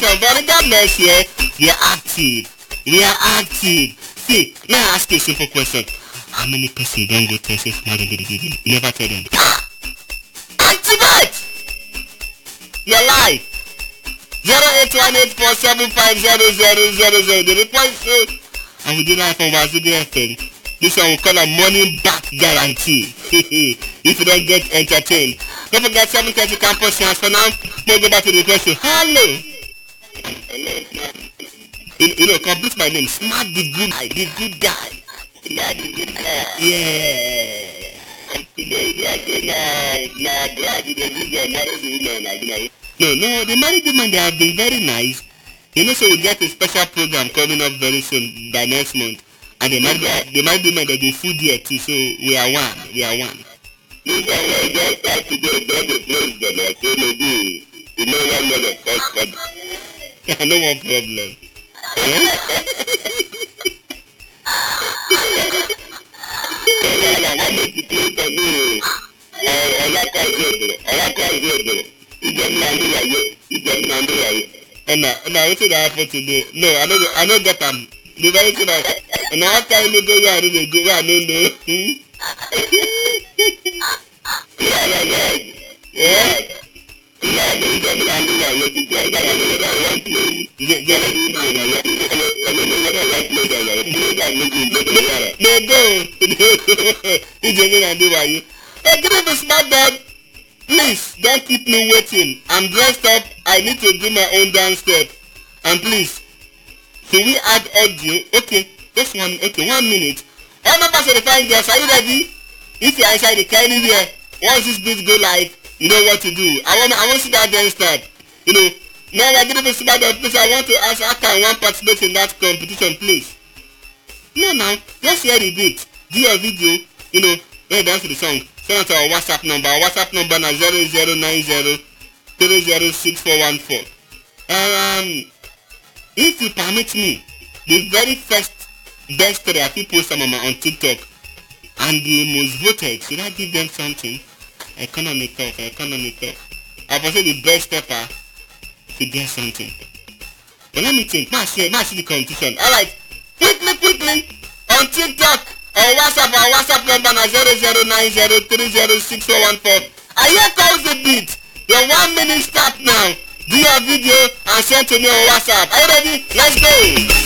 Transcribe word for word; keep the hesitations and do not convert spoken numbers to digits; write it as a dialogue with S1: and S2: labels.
S1: competition. But regardless, yeah, we are active. We are active. See, let me ask you a simple question. How many persons don't go test if not get the game? You never tell them. Activate your life. zero eight one eight four seven five zero zero zero zero. The request is, and we did that from Wazudi F M. This one we call a money back guarantee. If you don't get entertained. Don't forget seven thirty campus chance for now. We'll go back to the question. Hello. You, you know, complete my name. Smart the good guy. The good guy. Yeah, the good guy. Yeah. No, no, the married women, they have been very nice. You know, so we get a special program coming up very soon, by next month. And the married, the married women, they do food here too, so we are one. We are one. No, one problem. Emma, Emma, what did I happen today? No, I don't, I don't get them. The very thing I, and I can't even go where I don't go, where I don't know. Yeah, yeah, yeah. Yeah. No, go. Hey, give me the smart dog. Please, don't keep me waiting. I'm dressed up. I need to do my own dance step. And please, can we add audio? Okay, just one, okay, one minute. All members of the fine girls, are you ready? If you are inside the car anywhere, once this beat go live, you know what to do. I want, I want to see that dance step. You know, now we're going to be smart dog. Please, I want to ask, how can one participate in that competition, please? No, now, just hear the beat. Do your video, you know, when you dance to the song. Send it to our WhatsApp number. Our WhatsApp number is zero zero nine zero three zero six four one four. Um, if you permit me, the very first best story I think post some on my on TikTok, and the most voted, should I give them something? Economic talk, economic talk. I will say the best pepper to get something. But let me think. Now see, now see the competition. All right, quickly, quickly on TikTok. Or WhatsApp, our WhatsApp number is zero zero nine zero three zero six four one four. And here comes the beat. The one minute start now. Do your video and send to me on WhatsApp. Are you ready? Let's go.